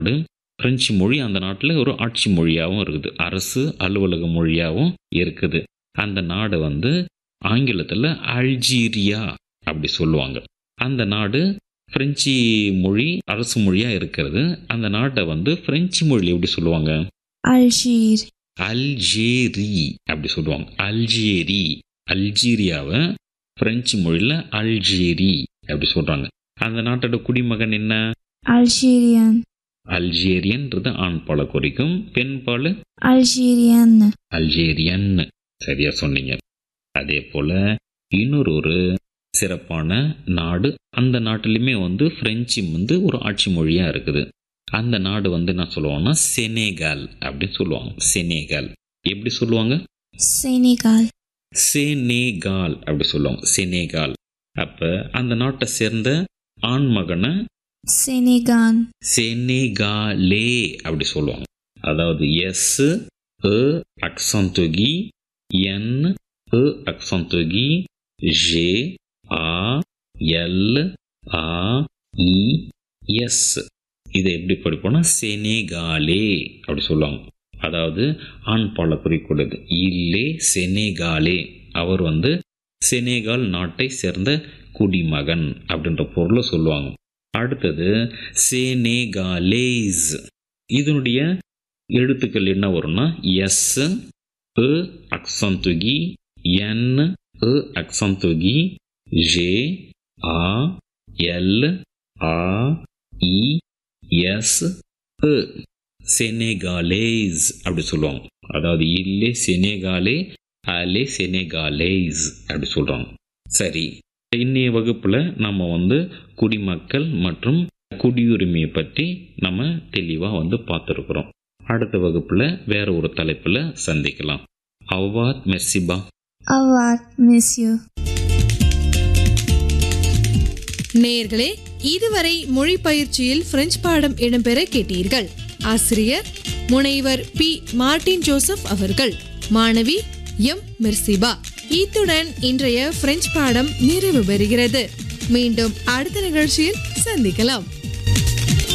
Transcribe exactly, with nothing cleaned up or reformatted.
நாடு. பிரெஞ்சு மொழி அந்த நாட்டில் ஒரு ஆட்சி மொழியாகவும் இருக்குது, அரசு அலுவலக மொழியாகவும் இருக்குது. அந்த நாடு வந்து ஆங்கிலத்தில் அல்ஜீரியா அப்படி சொல்லுவாங்க. அந்த நாடு பிரெஞ்சு மொழி அரசு மொழியாக இருக்கிறது. அந்த நாட்டை வந்து பிரெஞ்சு மொழியில் எப்படி சொல்லுவாங்க? அல்ஜீர். அல்ஜேரி அப்படி சொல்லுவாங்க. அல்ஜேரி. அல்ஜீரியாவை பிரெஞ்சு மொழியில் அல்ஜேரி அப்படி சொல்கிறாங்க. அந்த நாட்டோட குடிமகன் என்ன? அல்ஜீரியன். அல்ஜேரியன்றது ஆண் பாலை குறிக்கும், பெண் பால் அல்ஜீரியன். அல்ஜேரியன். சரியா சொன்னீங்க. அதே போல இன்னொரு ஒரு சிறப்பான நாடு, அந்த நாட்டிலுமே வந்து பிரெஞ்சு வந்து ஒரு ஆட்சி மொழியாக இருக்குது. அந்த நாடு வந்து என்ன சொல்லுவாங்கன்னா செனேகால் அப்படின்னு சொல்லுவாங்க. செனேகால் எப்படி சொல்லுவாங்க? செனேகால். செனேகால் அப்படி சொல்லுவாங்க. செனேகால். அப்போ அந்த நாட்டை சேர்ந்த ஆண் மகனை செனேகான். செனேகாலே அப்படி சொல்லுவாங்க. அதாவது எஸ் எ அக்சந்தொகி, என் எ அக்சந்தொகி, ஜே ஆ எல் ஆ இ எஸ். இதை எப்படி படிப்போம்னா செனேகாலே அப்படி சொல்லுவாங்க. அதாவது ஆண் பாலை குறிக்கூடாது. இல்லே செனேகாலே, அவர் வந்து செனேகால் நாட்டை சேர்ந்த குடிமகன் அப்படின்ற பொருளை சொல்லுவாங்க. அடுத்தது செனேகாலேஸ். இதனுடைய எழுத்துக்கள் என்ன வரும்னா எஸ் எ அக்சந்தொகி, என் எ அக்சந்தொகி, ஜே ஆ எல் ஆ இ எஸ் எ. செனேகாலேஸ் அப்படி சொல்லுவாங்க. அதாவது இல்லே செனேகாலே, அலே செனேகாலேஸ் அப்படி சொல்கிறாங்க. சரி, இன்னைய வகுப்பில் நம்ம வந்து குடிமக்கள் மற்றும் குடியுரிமையை பற்றி நம்ம தெளிவாக வந்து பார்த்துருக்குறோம். அடுத்த வகுப்பில் வேற ஒரு தலைப்பில் சந்திக்கலாம். அவ்வாத் மெர்சிபா. அவ்வாத் மெர்சியோ. நேயர்களே, இதுவரை மொழி பயிற்சியில் பிரெஞ்சு பாடம் இடம்பெற கேட்டீர்கள். ஆசிரியர் முனைவர் பி மார்டின் ஜோசப் அவர்கள், மாணவி எம் மெர்சிபா. இத்துடன் இன்றைய பிரெஞ்சு பாடம் நிறைவு பெறுகிறது. மீண்டும் அடுத்த நிகழ்ச்சியில் சந்திக்கலாம்.